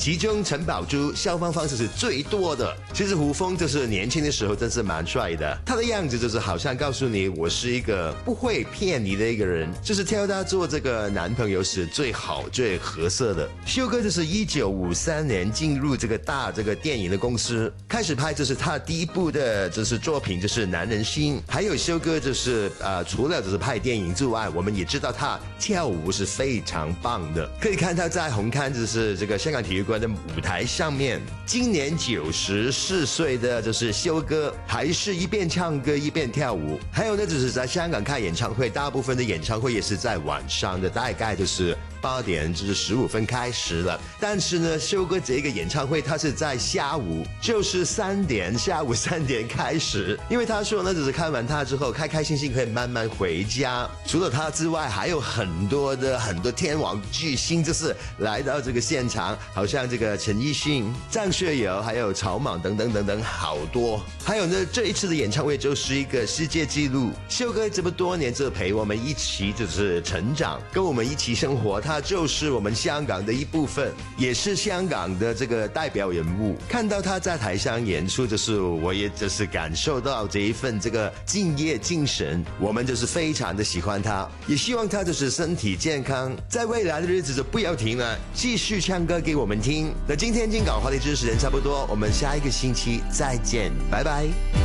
其中陈宝珠消防方式是最多的。其实胡枫就是年轻的时候真是蛮帅的，他的样子就是好像告诉你我是一个不会骗你的一个人，就是挑他做这个男朋友是最好最合适的。修哥就是1953年进入这个电影的公司，开始拍就是他第一部的就是作品就是《男人心》，还有修哥就是除了就是拍电影之外，我们也知道他跳舞是非常棒的，可以看他在红磡就是这个香港体育馆的舞台上面，今年94岁的就是修哥还是一边唱歌一边跳舞。还有呢就是在香港开演唱会，大部分的演唱会也是在晚上的，大概就是8点就是15分开始了，但是呢修哥这个演唱会他是在下午就是下午3点开始，因为他说呢就是看完他之后开开心心可以慢慢回家。除了他之外还有很多天王巨星就是来到这个现场，好像这个陈奕迅、张学友还有草蜢等等好多。还有呢这一次的演唱会就是一个世界纪录，修哥这么多年就陪我们一起就是成长，跟我们一起生活，他就是我们香港的一部分，也是香港的这个代表人物。看到他在台上演出，就是我也就是感受到这一份这个敬业精神，我们就是非常的喜欢他，也希望他就是身体健康，在未来的日子就不要停了，继续唱歌给我们听。那今天金港话题时间差不多，我们下一个星期再见，拜拜。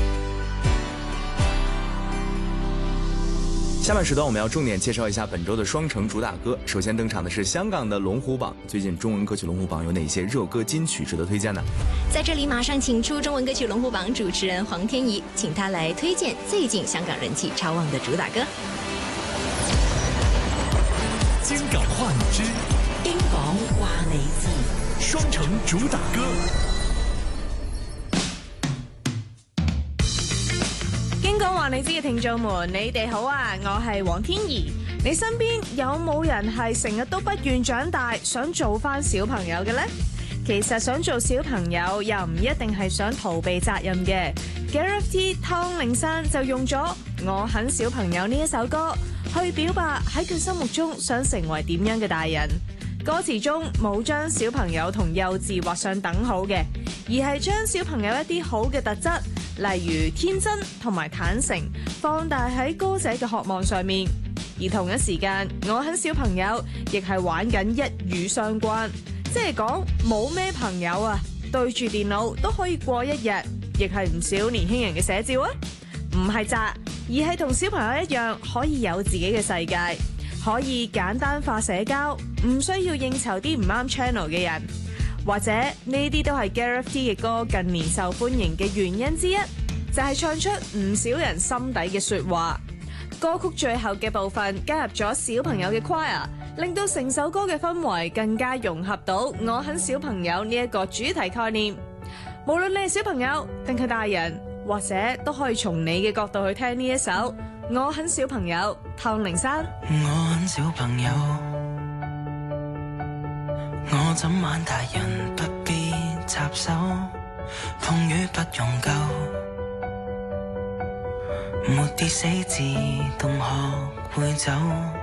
下半时段我们要重点介绍一下本周的双城主打歌。首先登场的是香港的龙虎榜，最近中文歌曲龙虎榜有哪些热歌金曲值得推荐呢？ 在这里马上请出中文歌曲龙虎榜主持人黄天怡，请他来推荐最近香港人气超旺的主打歌。 金港话你知， 英港話你知， 雙城主打歌。 英港話你知嘅聽眾們，你哋好啊！我係黃天怡。你身邊有冇人係成日都不願長大，想做返小朋友嘅呢？其實想做小朋友又唔一定係想逃避責任嘅。Gareth T 湯令山就用咗《我很小朋友》呢一首歌去表白喺佢心目中想成為點樣嘅大人。歌詞中冇將小朋友同幼稚畫上等號嘅，而係將小朋友一啲好嘅特質，例如天真同埋坦誠，放大喺歌者嘅渴望上面。而同一時間，我很小朋友亦係玩緊一語相關，即係講冇咩朋友啊，對住電腦都可以過一日，亦係唔少年輕人嘅寫照啊！唔係渣，而係同小朋友一樣可以有自己嘅世界，可以簡單化社交，唔需要應酬啲唔啱 channel 嘅人。或者呢啲都係 Gareth T 嘅歌近年受歡迎嘅原因之一，就係唱出唔少人心底嘅說話。歌曲最後嘅部分加入咗小朋友嘅 choir， 令到成首歌嘅氛圍更加融合到我很小朋友呢一個主題概念。無論你係小朋友定係大人，或者都可以從你嘅角度去聽呢一首《我很小朋友》湯令山。 我很小朋友，我怎晚大人不必插手，風雨不用救，沒跌死自動學會走。